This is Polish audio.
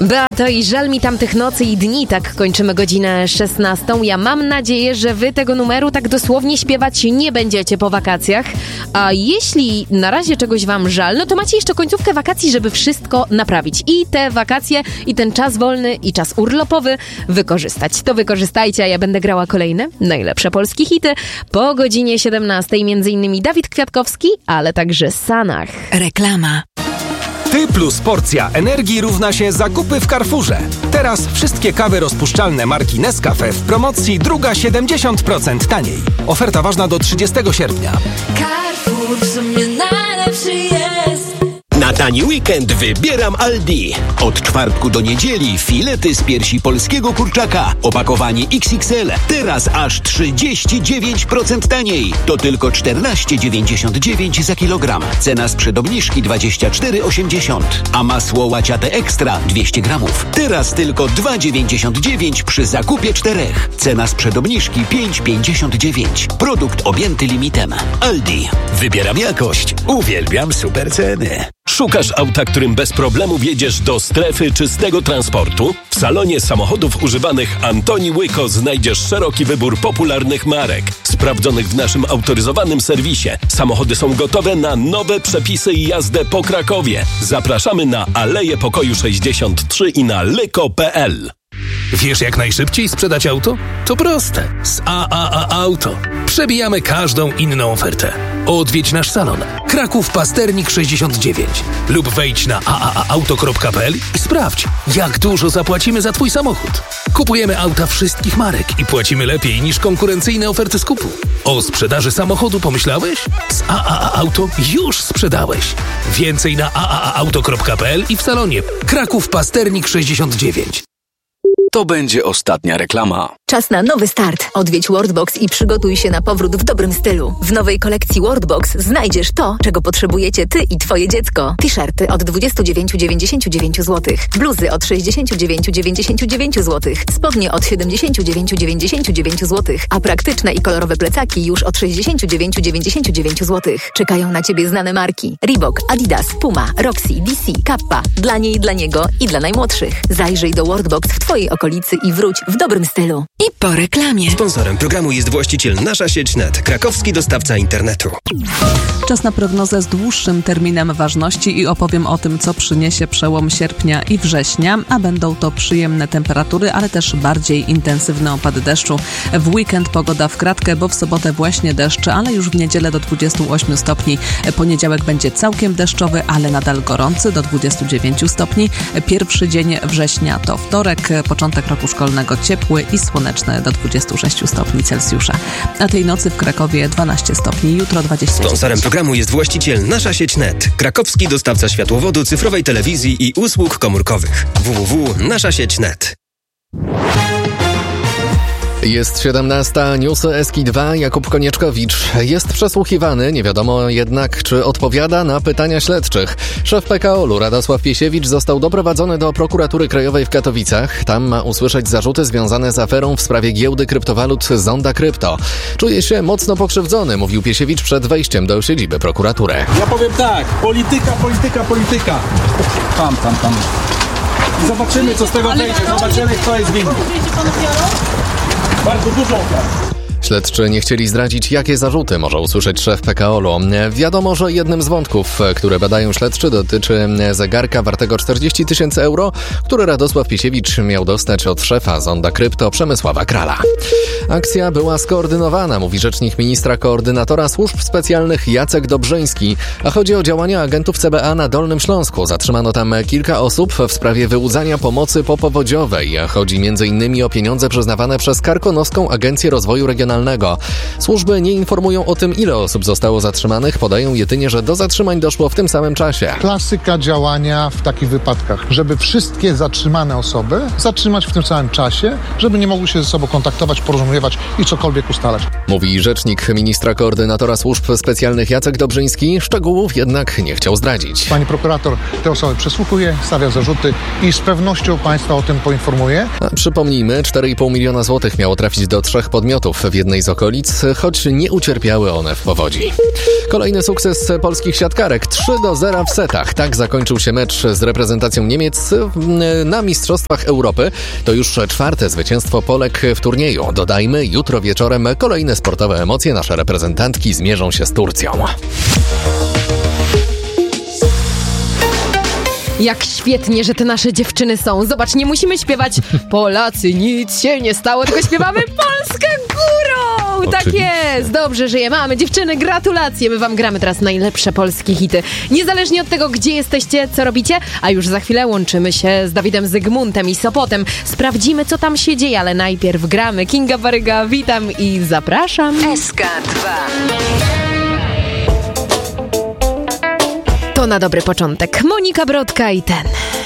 Beato i żal mi tamtych nocy i dni, tak kończymy godzinę 16. Ja mam nadzieję, że wy tego numeru tak dosłownie śpiewać nie będziecie po wakacjach. A jeśli na razie czegoś wam żal, no to macie jeszcze końcówkę wakacji, żeby wszystko naprawić. I te wakacje, i ten czas wolny, i czas urlopowy wykorzystać. To wykorzystajcie, a ja będę grała kolejne najlepsze polskie hity. Po godzinie 17 m.in. Dawid Kwiatkowski, ale także Sanach. Reklama. Ty plus porcja energii równa się zakupy w Carrefourze. Teraz wszystkie kawy rozpuszczalne marki Nescafe w promocji druga 70% taniej. Oferta ważna do 30 sierpnia. Carrefour w sumie najlepszy jest. Na tani weekend wybieram Aldi. Od czwartku do niedzieli filety z piersi polskiego kurczaka. Opakowanie XXL. Teraz aż 39% taniej. To tylko 14,99 za kilogram. Cena sprzed obniżki 24,80. A masło łaciate ekstra 200 gramów. Teraz tylko 2,99 przy zakupie 4. Cena sprzed obniżki 5,59. Produkt objęty limitem. Aldi. Wybieram jakość. Uwielbiam super ceny. Szukasz auta, którym bez problemu wjedziesz do strefy czystego transportu? W salonie samochodów używanych Antoni Łyko znajdziesz szeroki wybór popularnych marek, sprawdzonych w naszym autoryzowanym serwisie. Samochody są gotowe na nowe przepisy i jazdę po Krakowie. Zapraszamy na Aleję Pokoju 63 i na lyko.pl. Wiesz, jak najszybciej sprzedać auto? To proste. Z AAA Auto. Przebijamy każdą inną ofertę. Odwiedź nasz salon. Kraków Pasternik 69. Lub wejdź na aaauto.pl i sprawdź, jak dużo zapłacimy za Twój samochód. Kupujemy auta wszystkich marek i płacimy lepiej niż konkurencyjne oferty skupu. O sprzedaży samochodu pomyślałeś? Z AAA Auto już sprzedałeś. Więcej na aaauto.pl i w salonie. Kraków Pasternik 69. To będzie ostatnia reklama. Czas na nowy start. Odwiedź Worldbox i przygotuj się na powrót w dobrym stylu. W nowej kolekcji Worldbox znajdziesz to, czego potrzebujecie ty i twoje dziecko. T-shirty od 29,99 zł. Bluzy od 69,99 zł. Spodnie od 79,99 zł. A praktyczne i kolorowe plecaki już od 69,99 zł. Czekają na ciebie znane marki. Reebok, Adidas, Puma, Roxy, DC, Kappa. Dla niej, dla niego i dla najmłodszych. Zajrzyj do Worldbox w twojej okolicy i wróć w dobrym stylu. I po reklamie. Sponsorem programu jest właściciel Nasza Sieć Net, krakowski dostawca internetu. Czas na prognozę z dłuższym terminem ważności i opowiem o tym, co przyniesie przełom sierpnia i września, a będą to przyjemne temperatury, ale też bardziej intensywne opady deszczu. W weekend pogoda w kratkę, bo w sobotę właśnie deszcz, ale już w niedzielę do 28 stopni. Poniedziałek będzie całkiem deszczowy, ale nadal gorący do 29 stopni. Pierwszy dzień września to wtorek, początek roku szkolnego ciepły i słoneczny do 26 stopni Celsjusza. A tej nocy w Krakowie 12 stopni, jutro 20. Sponsorem programu jest właściciel Nasza Sieć Net, krakowski dostawca światłowodu, cyfrowej telewizji i usług komórkowych. www.naszasieć.net. Jest 17, newsy Eski 2, Jakub Konieczkowicz. Jest przesłuchiwany, nie wiadomo jednak, czy odpowiada na pytania śledczych. Szef PKO-u Radosław Piesiewicz został doprowadzony do prokuratury krajowej w Katowicach. Tam ma usłyszeć zarzuty związane z aferą w sprawie giełdy kryptowalut Zonda Krypto. Czuje się mocno pokrzywdzony, mówił Piesiewicz przed wejściem do siedziby prokuratury. Ja powiem tak, polityka. Tam. I zobaczymy, co z tego wyjdzie. Zobaczymy, kto jest winny. Bardzo dużo ofiar. Śledczy nie chcieli zdradzić, jakie zarzuty może usłyszeć szef PKO-u. Wiadomo, że jednym z wątków, które badają śledczy, dotyczy zegarka wartego 40 000 euro, który Radosław Piesiewicz miał dostać od szefa Zonda Krypto Przemysława Krala. Akcja była skoordynowana, mówi rzecznik ministra koordynatora służb specjalnych Jacek Dobrzyński, a chodzi o działania agentów CBA na Dolnym Śląsku. Zatrzymano tam kilka osób w sprawie wyłudzania pomocy popowodziowej. Chodzi m.in. o pieniądze przyznawane przez Karkonoską Agencję Rozwoju Regionalnego. Służby nie informują o tym, ile osób zostało zatrzymanych, podają jedynie, że do zatrzymań doszło w tym samym czasie. Klasyka działania w takich wypadkach, żeby wszystkie zatrzymane osoby zatrzymać w tym samym czasie, żeby nie mogły się ze sobą kontaktować, porozumiewać i cokolwiek ustalać. Mówi rzecznik ministra koordynatora służb specjalnych Jacek Dobrzyński, szczegółów jednak nie chciał zdradzić. Pani prokurator te osoby przesłuchuje, stawia zarzuty i z pewnością państwa o tym poinformuje. A przypomnijmy, 4,5 miliona złotych miało trafić do 3 podmiotów. W jednej z okolic, choć nie ucierpiały one w powodzi. Kolejny sukces polskich siatkarek. 3-0 w setach. Tak zakończył się mecz z reprezentacją Niemiec na Mistrzostwach Europy. To już 4. zwycięstwo Polek w turnieju. Dodajmy, jutro wieczorem kolejne sportowe emocje. Nasze reprezentantki zmierzą się z Turcją. Jak świetnie, że te nasze dziewczyny są. Zobacz, nie musimy śpiewać Polacy, nic się nie stało, tylko śpiewamy Polska górą! Tak jest! Dobrze, że je mamy. Dziewczyny, gratulacje! My wam gramy teraz najlepsze polskie hity. Niezależnie od tego, gdzie jesteście, co robicie, a już za chwilę łączymy się z Dawidem Zygmuntem i Sopotem. Sprawdzimy, co tam się dzieje, ale najpierw gramy. Kinga Baryga, witam i zapraszam. SK2. To na dobry początek. Monika Brodka i ten.